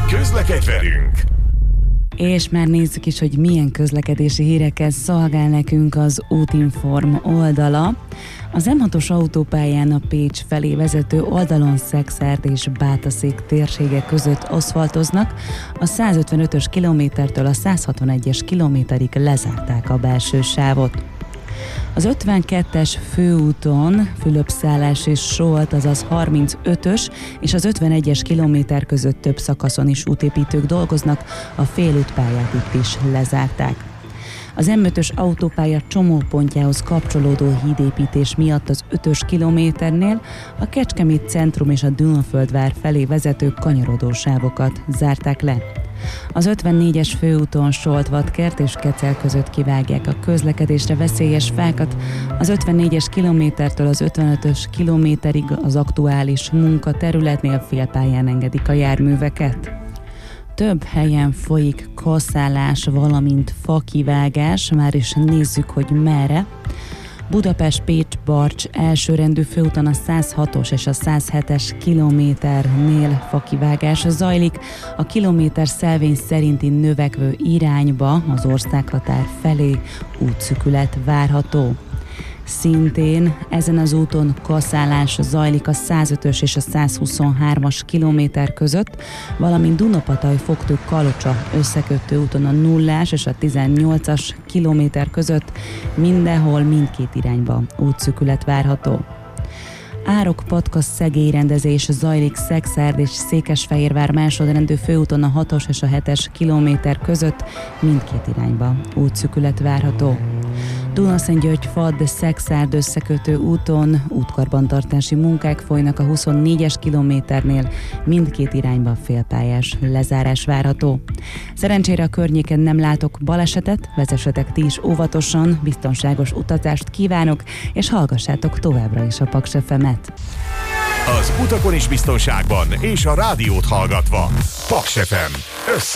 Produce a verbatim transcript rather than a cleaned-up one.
Közlekedj velünk! És már nézzük is, hogy milyen közlekedési hírekkel szolgál nekünk az Útinform oldala. Az M hatos autópályán a Pécs felé vezető oldalon Szekszárd és Bátaszék térsége között aszfaltoznak, a százötvenötös kilométertől a százhatvanegyes kilométerig lezárták a belső sávot. Az ötvenkettes főúton Fülöp-Szálás és Solt, azaz harmincötös és az ötvenegyes kilométer között több szakaszon is útépítők dolgoznak, a félútpályát itt is lezárták. Az M ötös autópálya csomópontjához kapcsolódó hídépítés miatt az ötös kilométernél a Kecskemét centrum és a Dunafürdvár felé vezető kanyarodósávokat zárták le. Az ötvennégyes főúton Solt-Vadkert és Kecel között kivágják a közlekedésre veszélyes fákat, az ötvennégyes kilométertől az ötvenötös kilométerig az aktuális munkaterületnél félpályán engedik a járműveket. Több helyen folyik kaszálás, valamint fakivágás, már is nézzük, hogy merre. Budapest-Pécs-Barcs elsőrendű főúton a százhatos és a százhetes kilométernél fakivágás zajlik, a kilométer szelvény szerinti növekvő irányba az országhatár felé útszűkület várható. Szintén ezen az úton kaszálás zajlik a százötös és a százhuszonhármas kilométer között, valamint Dunapataj-Fogtő-Kalocsa összekötő úton a nullás és a tizennyolcas kilométer között mindenhol mindkét irányba útszűkület várható. Árok-Patkasz-Szegély rendezés zajlik Szekszárd és Székesfehérvár másodrendű főúton a hatos és a hetes kilométer között mindkét irányba útszűkület várható. Dunaszentgyörgy-Fadd-Szekszárd összekötő úton útkarbantartási munkák folynak a huszonnégyes kilométernél, mindkét irányba félpályás lezárás várható. Szerencsére a környéken nem látok balesetet, vezessetek ti is óvatosan, biztonságos utazást kívánok, és hallgassátok továbbra is a Paks ef emet. Az utakon is biztonságban, és a rádiót hallgatva. Paks ef em. Össze